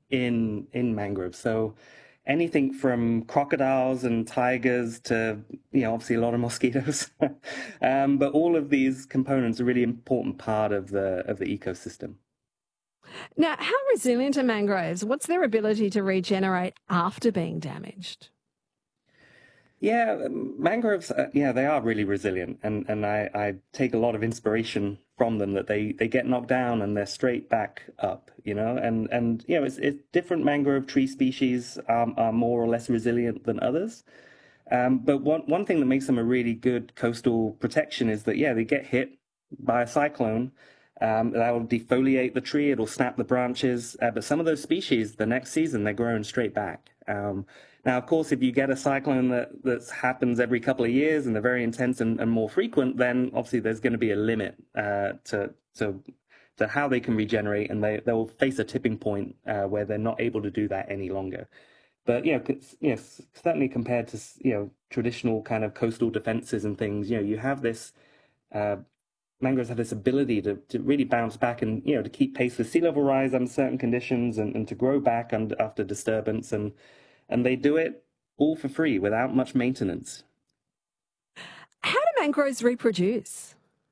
in mangroves. So anything from crocodiles and tigers to, obviously a lot of mosquitoes. But all of these components are really important part of the ecosystem. Now, how resilient are mangroves? What's their ability to regenerate after being damaged? Yeah, mangroves, they are really resilient, and I take a lot of inspiration from them that they get knocked down and they're straight back up, and it's different mangrove tree species are more or less resilient than others. But one thing that makes them a really good coastal protection is that, they get hit by a cyclone. That will defoliate the tree, it'll snap the branches. But some of those species, the next season, they're growing straight back. Now, of course, if you get a cyclone that happens every couple of years and they're very intense and more frequent, then obviously there's going to be a limit to how they can regenerate, and they'll face a tipping point where they're not able to do that any longer. But certainly compared to traditional kind of coastal defenses and things, you have this mangroves have this ability to really bounce back and to keep pace with sea level rise under certain conditions and to grow back after disturbance, and they do it all for free without much maintenance. How do mangroves reproduce?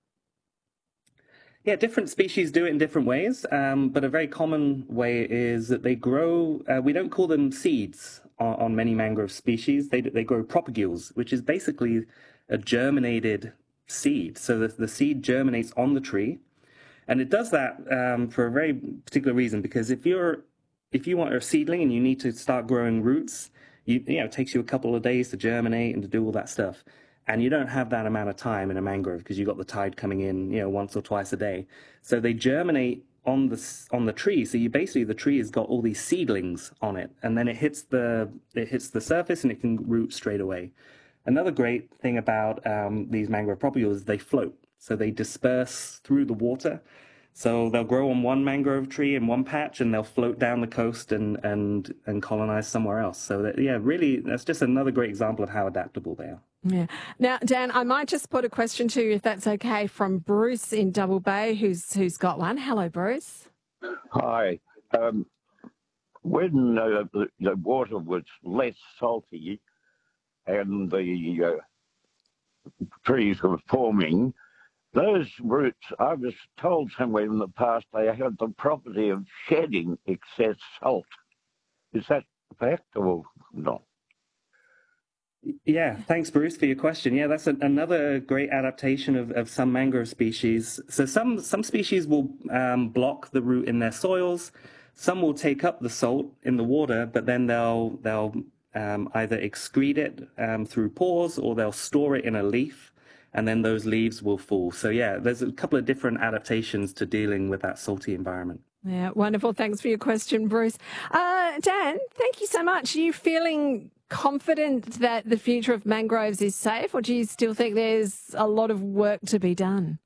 Yeah, different species do it in different ways, but a very common way is that they grow, we don't call them seeds on many mangrove species, they grow propagules, which is basically a germinated seed. So the seed germinates on the tree, and it does that for a very particular reason, because if you want a seedling and you need to start growing roots, it takes you a couple of days to germinate and to do all that stuff. And you don't have that amount of time in a mangrove because you've got the tide coming in, once or twice a day. So they germinate on the tree. So the tree has got all these seedlings on it, and then it hits the surface and it can root straight away. Another great thing about these mangrove propagules is they float. So they disperse through the water. So they'll grow on one mangrove tree in one patch, and they'll float down the coast and colonize somewhere else. So really, that's just another great example of how adaptable they are. Yeah. Now, Dan, I might just put a question to you, if that's okay, from Bruce in Double Bay, who's got one. Hello, Bruce. Hi. When the water was less salty and the trees were forming, those roots, I was told somewhere in the past, they had the property of shedding excess salt. Is that a fact or not? Yeah, thanks, Bruce, for your question. Yeah, that's another great adaptation of some mangrove species. So some species will block the root in their soils. Some will take up the salt in the water, but then they'll either excrete it through pores, or they'll store it in a leaf, and then those leaves will fall. So yeah, there's a couple of different adaptations to dealing with that salty environment. Yeah, wonderful. Thanks for your question, Bruce. Dan, thank you so much. Are you feeling confident that the future of mangroves is safe, or do you still think there's a lot of work to be done?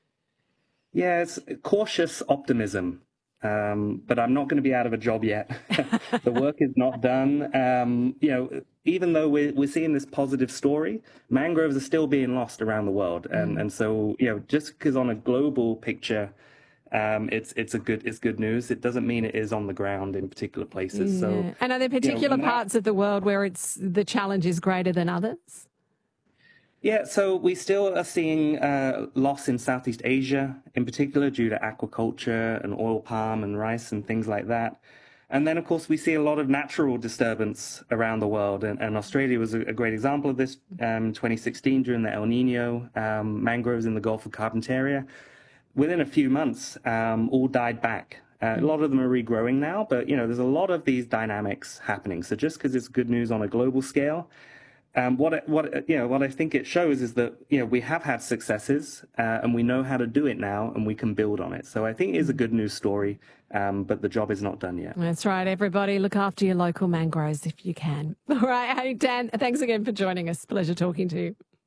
Yeah, it's cautious optimism, but I'm not going to be out of a job yet. The work is not done. Even though we're seeing this positive story, mangroves are still being lost around the world, and so just because on a global picture, it's good news, it doesn't mean it is on the ground in particular places. Yeah. So, and are there particular parts of the world where the challenge is greater than others? Yeah, so we still are seeing loss in Southeast Asia, in particular due to aquaculture and oil palm and rice and things like that. And then, of course, we see a lot of natural disturbance around the world, and Australia was a great example of this. 2016, during the El Nino, mangroves in the Gulf of Carpentaria, within a few months, all died back. A lot of them are regrowing now, but there's a lot of these dynamics happening. So just because it's good news on a global scale, what I think it shows is that we have had successes, and we know how to do it now, and we can build on it. So I think it is a good news story, but the job is not done yet. That's right. Everybody, look after your local mangroves if you can. All right. Hey, Dan, thanks again for joining us. Pleasure talking to you.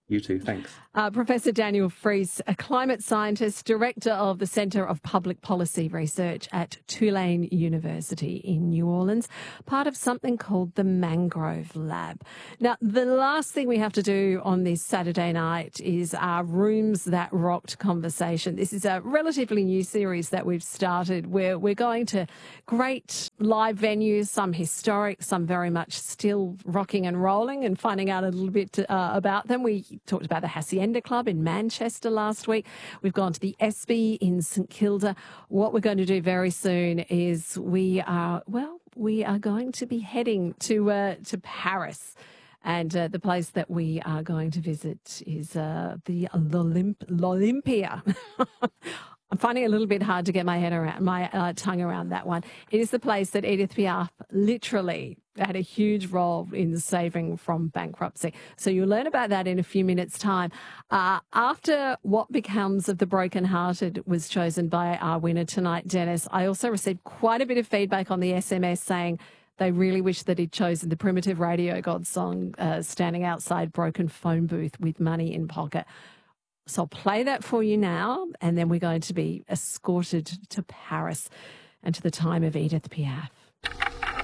You too. Thanks. Professor Daniel Fries, a climate scientist, director of the Centre of Public Policy Research at Tulane University in New Orleans, part of something called the Mangrove Lab. Now, the last thing we have to do on this Saturday night is our Rooms That Rocked conversation. This is a relatively new series that we've started where we're going to great live venues, some historic, some very much still rocking and rolling, and finding out a little bit about them. We talked about the Hacienda Club in Manchester last week. We've gone to the Espy in St Kilda. What we're going to do very soon is we are going to be heading to Paris. And the place that we are going to visit is the l'Olympia. I'm finding it a little bit hard to get my tongue around that one. It is the place that Edith Piaf literally had a huge role in saving from bankruptcy. So you'll learn about that in a few minutes' time. After What Becomes of the Brokenhearted was chosen by our winner tonight, Dennis, I also received quite a bit of feedback on the SMS saying they really wish that he'd chosen the Primitive Radio God song, Standing Outside Broken Phone Booth with Money in Pocket. So I'll play that for you now, and then we're going to be escorted to Paris and to the time of Edith Piaf.